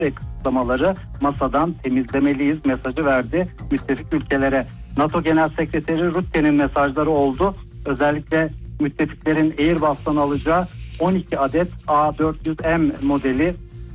ve kısıtlamaları masadan temizlemeliyiz mesajı verdi müttefik ülkelere. NATO Genel Sekreteri Rutte'nin mesajları oldu. Özellikle müttefiklerin Airbus'tan alacağı 12 adet A400M modeli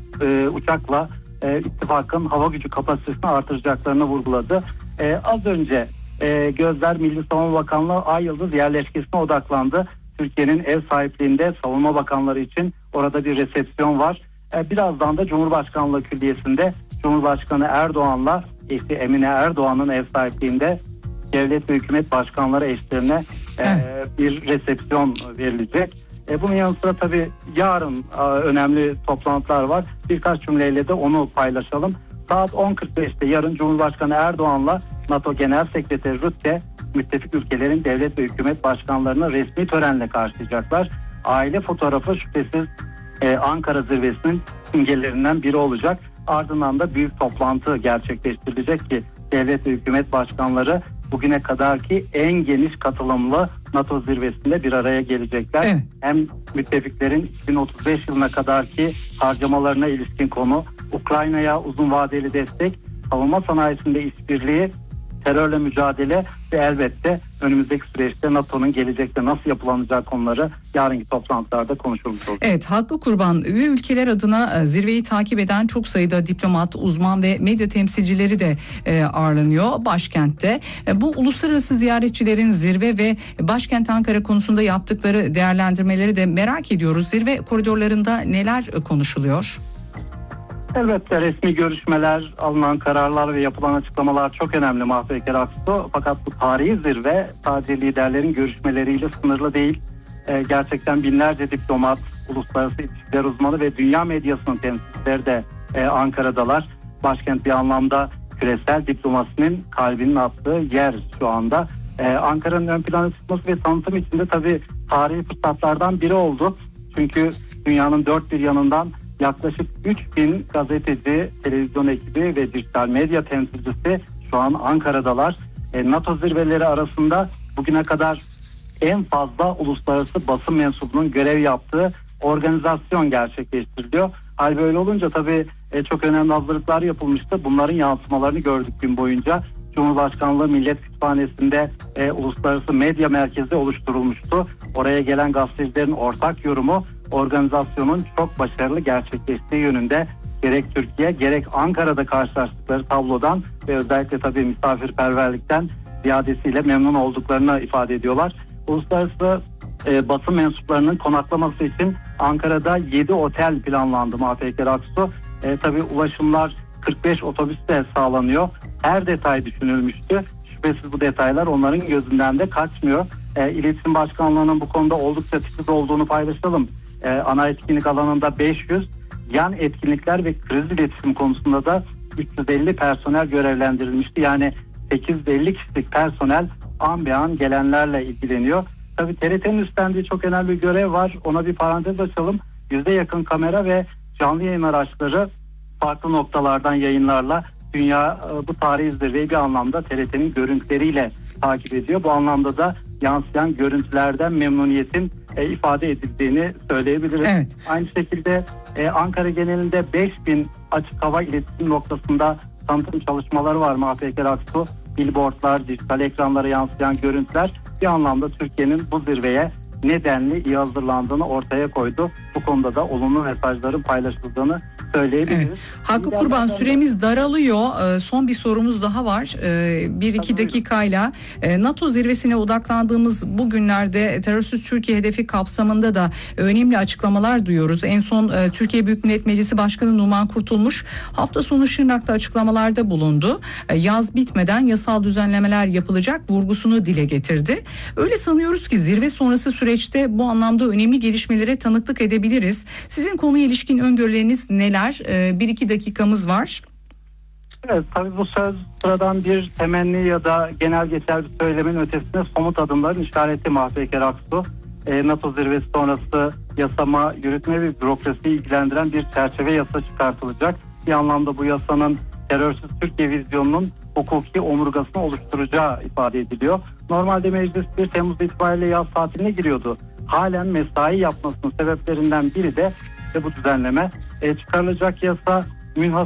uçakla ittifakın hava gücü kapasitesini artıracaklarını vurguladı. Az önce gözler Milli Savunma Bakanlığı Ay Yıldız yerleşkesine odaklandı. Türkiye'nin ev sahipliğinde savunma bakanları için orada bir resepsiyon var. Birazdan da Cumhurbaşkanlığı Külliyesi'nde Cumhurbaşkanı Erdoğan'la eşi Emine Erdoğan'ın ev sahipliğinde devlet ve hükümet başkanları eşlerine bir resepsiyon verilecek. Bunun yanı sıra tabii yarın önemli toplantılar var. Birkaç cümleyle de onu paylaşalım. Saat 10.45'te yarın Cumhurbaşkanı Erdoğan'la NATO Genel Sekreteri Rutte müttefik ülkelerin devlet ve hükümet başkanlarını resmi törenle karşılayacaklar. Aile fotoğrafı şüphesiz Ankara zirvesinin simgelerinden biri olacak. Ardından da büyük toplantı gerçekleştirilecek ki devlet ve hükümet başkanları bugüne kadarki en geniş katılımlı NATO zirvesinde bir araya gelecekler. Evet. Hem müttefiklerin 2035 yılına kadarki harcamalarına ilişkin konu, Ukrayna'ya uzun vadeli destek, savunma sanayisinde işbirliği, terörle mücadele ve elbette önümüzdeki süreçte NATO'nun gelecekte nasıl yapılanacağı konuları yarınki toplantılarda konuşulmuş olacak. Evet, Hakkı Kurban, üye ülkeler adına zirveyi takip eden çok sayıda diplomat, uzman ve medya temsilcileri de ağırlanıyor başkentte. Bu uluslararası ziyaretçilerin zirve ve başkent Ankara konusunda yaptıkları değerlendirmeleri de merak ediyoruz. Zirve koridorlarında neler konuşuluyor? Elbette resmi görüşmeler, alınan kararlar ve yapılan açıklamalar çok önemli Mahpeker Aksu. Fakat bu tarihi zirve sadece liderlerin görüşmeleriyle sınırlı değil. Gerçekten binlerce diplomat, uluslararası ilişkiler uzmanı ve dünya medyasının temsilcileri de Ankara'dalar. Başkent bir anlamda küresel diplomasinin kalbinin attığı yer şu anda. Ankara'nın ön plana çıkması ve tanıtım içinde tabii tarihi fırsatlardan biri oldu. Çünkü dünyanın dört bir yanından yaklaşık 3000 gazeteci, televizyon ekibi ve dijital medya temsilcisi şu an Ankara'dalar. NATO zirveleri arasında bugüne kadar en fazla uluslararası basın mensubunun görev yaptığı organizasyon gerçekleştiriliyor. Hal böyle olunca tabii çok önemli hazırlıklar yapılmıştı. Bunların yansımalarını gördük gün boyunca. Cumhurbaşkanlığı Millet Kütüphanesi'nde uluslararası medya merkezi oluşturulmuştu. Oraya gelen gazetecilerin ortak yorumu organizasyonun çok başarılı gerçekleştiği yönünde gerek Türkiye gerek Ankara'da karşılaştıkları tablodan ve özellikle tabii misafirperverlikten ziyadesiyle memnun olduklarını ifade ediyorlar. Uluslararası basın mensuplarının konaklaması için Ankara'da 7 otel planlandı Mahpeker Aksu. Tabii ulaşımlar 45 otobüsle sağlanıyor. Her detay düşünülmüştü. Şüphesiz bu detaylar onların gözünden de kaçmıyor. İletişim Başkanlığı'nın bu konuda oldukça titiz olduğunu paylaşalım. Ana etkinlik alanında 500, yan etkinlikler ve kriz iletişim konusunda da 350 personel görevlendirilmişti. Yani 850 kişilik personel an be an gelenlerle ilgileniyor. Tabii TRT'nin üstlendiği çok önemli bir görev var. Ona bir parantez açalım. 100'e yakın kamera ve canlı yayın araçları farklı noktalardan yayınlarla dünya bu tarihi zirveyi bir anlamda TRT'nin görüntüleriyle takip ediyor. Bu anlamda da yansıyan görüntülerden memnuniyetin ifade edildiğini söyleyebiliriz. Evet. Aynı şekilde Ankara genelinde 5000 açık hava iletişim noktasında tanıtım çalışmaları var Mahpeker Aksu. Billboardlar, dijital ekranlara yansıyan görüntüler bir anlamda Türkiye'nin bu zirveye nedenli iyi hazırlandığını ortaya koydu. Bu konuda da olumlu mesajların paylaşıldığını söyleyebiliriz. Evet. Hakkı Kurban, süremiz daralıyor. Son bir sorumuz daha var. 1-2 dakikayla NATO zirvesine odaklandığımız bu günlerde terörsüz Türkiye hedefi kapsamında da önemli açıklamalar duyuyoruz. En son Türkiye Büyük Millet Meclisi Başkanı Numan Kurtulmuş hafta sonu Şırnak'ta açıklamalarda bulundu. Yaz bitmeden yasal düzenlemeler yapılacak vurgusunu dile getirdi. Öyle sanıyoruz ki zirve sonrası süreçte bu anlamda önemli gelişmelere tanıklık edebiliriz. Sizin konuya ilişkin öngörüleriniz neler? 1-2 dakikamız var. Evet, tabii bu söz sıradan bir temenni ya da genel geçer bir söylemin ötesine somut adımların işareti Mahpeker Aksu. NATO zirvesi sonrası yasama, yürütme ve bürokrasiyi ilgilendiren bir çerçeve yasa çıkartılacak. Bir anlamda bu yasanın terörsüz Türkiye vizyonunun hukuki omurgasını oluşturacağı ifade ediliyor. Normalde meclis 1 Temmuz itibariyle yaz tatiline giriyordu. Halen mesai yapmasının sebeplerinden biri de bu düzenleme. Çıkarılacak yasa münhasır